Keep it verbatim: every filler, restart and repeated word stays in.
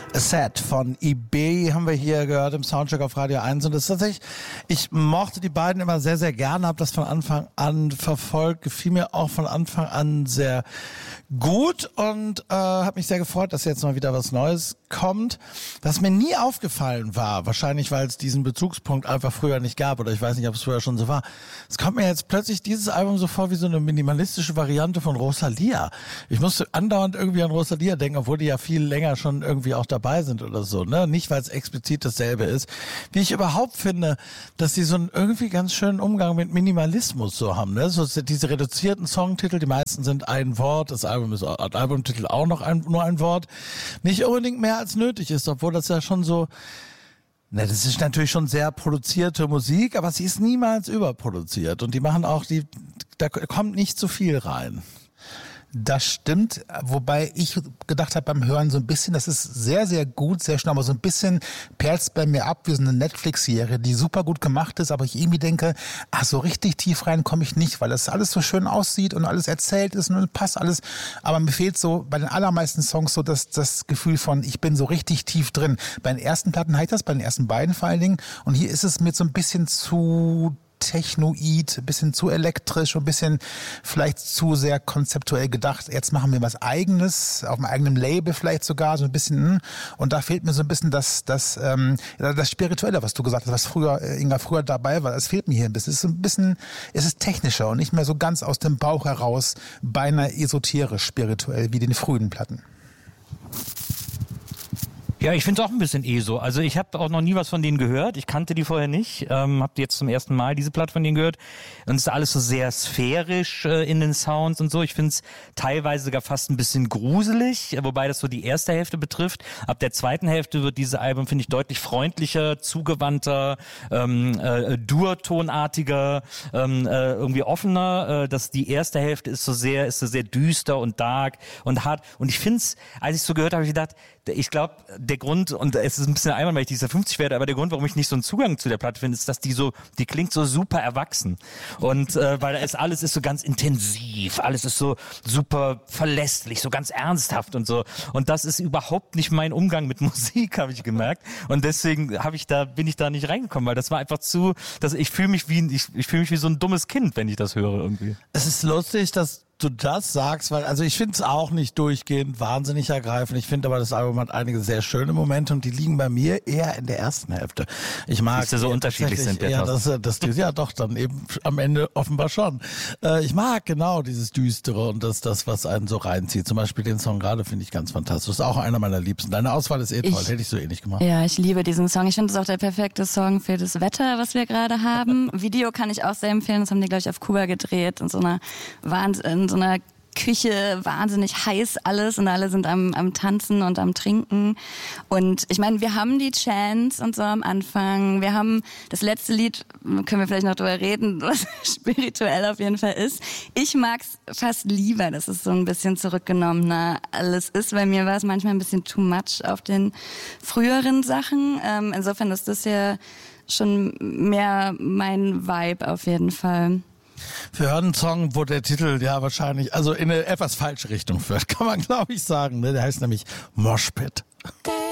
Set von I B haben wir hier gehört im Soundcheck auf Radio eins und das ist tatsächlich, ich mochte die beiden immer sehr, sehr gerne, habe das von Anfang an verfolgt, gefiel mir auch von Anfang an sehr gut und äh, habe mich sehr gefreut, dass jetzt mal wieder was Neues kommt. Was mir nie aufgefallen war, wahrscheinlich weil es diesen Bezugspunkt einfach früher nicht gab oder ich weiß nicht, ob es früher schon so war. Es kommt mir jetzt plötzlich dieses Album so vor wie so eine minimalistische Variante von Rosalia. Ich musste andauernd irgendwie an Rosalia denken, obwohl die ja viel länger schon irgendwie auch dabei sind oder so, ne? Nicht, weil es explizit dasselbe ist. Wie ich überhaupt finde, dass sie so einen irgendwie ganz schönen Umgang mit Minimalismus so haben, ne? So diese reduzierten Songtitel, die meisten sind ein Wort, das Album ist Albumtitel auch noch ein, nur ein Wort. Nicht unbedingt mehr als nötig ist, obwohl das ja schon so, ne, das ist natürlich schon sehr produzierte Musik, aber sie ist niemals überproduziert und die machen auch, die, da kommt nicht zu viel rein. Das stimmt, wobei ich gedacht habe beim Hören so ein bisschen, das ist sehr, sehr gut, sehr schnell, aber so ein bisschen perlt bei mir ab wie so eine Netflix-Serie, die super gut gemacht ist, aber ich irgendwie denke, ach, so richtig tief rein komme ich nicht, weil das alles so schön aussieht und alles erzählt ist und passt alles, aber mir fehlt so bei den allermeisten Songs so das, das Gefühl von, ich bin so richtig tief drin. Bei den ersten Platten hatte ich das, bei den ersten beiden vor allen Dingen und hier ist es mir so ein bisschen zu technoid, ein bisschen zu elektrisch und ein bisschen vielleicht zu sehr konzeptuell gedacht. Jetzt machen wir was Eigenes, auf einem eigenen Label vielleicht sogar, so ein bisschen. Und da fehlt mir so ein bisschen das, das, ähm, das Spirituelle, was du gesagt hast, was früher, Inga, früher dabei war. Das fehlt mir hier ein bisschen. Es ist ein bisschen, es ist technischer und nicht mehr so ganz aus dem Bauch heraus, beinahe esoterisch spirituell wie den frühen Platten. Ja, ich finde es auch ein bisschen eh so. Also ich habe auch noch nie was von denen gehört. Ich kannte die vorher nicht. Ähm, habe jetzt zum ersten Mal diese Platte von denen gehört. Und es ist alles so sehr sphärisch äh, in den Sounds und so. Ich finde es teilweise sogar fast ein bisschen gruselig, wobei das so die erste Hälfte betrifft. Ab der zweiten Hälfte wird dieses Album, finde ich, deutlich freundlicher, zugewandter, ähm, äh, Durtonartiger, ähm, äh, irgendwie offener. Äh, das, die erste Hälfte ist so sehr, ist so sehr düster und dark und hart. Und ich finde es, als ich es so gehört habe, habe ich gedacht, ich glaube, der Grund, und es ist ein bisschen einmal, weil ich dieser fünfzig werde, aber der Grund, warum ich nicht so einen Zugang zu der Platte finde, ist, dass die so, die klingt so super erwachsen. Und äh, weil es alles ist so ganz intensiv, alles ist so super verlässlich, so ganz ernsthaft und so. Und das ist überhaupt nicht mein Umgang mit Musik, habe ich gemerkt. Und deswegen habe ich da, bin ich da nicht reingekommen, weil das war einfach zu, dass ich fühle mich wie, ich, ich fühle mich wie so ein dummes Kind, wenn ich das höre irgendwie. Es ist lustig, dass du das sagst, weil, also ich finde es auch nicht durchgehend wahnsinnig ergreifend. Ich finde aber, das Album hat einige sehr schöne Momente und die liegen bei mir eher in der ersten Hälfte. Ich mag, dass wir so unterschiedlich sind, eher, dass, dass die, ja doch, dann eben am Ende offenbar schon. Äh, ich mag genau dieses Düstere und das, das, was einen so reinzieht. Zum Beispiel den Song gerade finde ich ganz fantastisch. Das ist auch einer meiner Liebsten. Deine Auswahl ist eh toll, ich, hätte ich so ähnlich gemacht. Ja, ich liebe diesen Song. Ich finde, das ist auch der perfekte Song für das Wetter, was wir gerade haben. Video kann ich auch sehr empfehlen. Das haben die, glaube ich, auf Kuba gedreht. In so einer Wahnsinn, in so einer Küche, wahnsinnig heiß alles und alle sind am, am Tanzen und am Trinken. Und ich meine, wir haben die Chants und so am Anfang. Wir haben das letzte Lied, können wir vielleicht noch drüber reden, was spirituell auf jeden Fall ist. Ich mag's fast lieber, dass es so ein bisschen zurückgenommener alles ist, weil mir war es manchmal ein bisschen too much auf den früheren Sachen. Ähm, insofern ist das ja schon mehr mein Vibe auf jeden Fall. Wir hören einen Song, wo der Titel ja wahrscheinlich, also in eine etwas falsche Richtung führt, kann man glaube ich sagen. Ne? Der heißt nämlich Moshpit.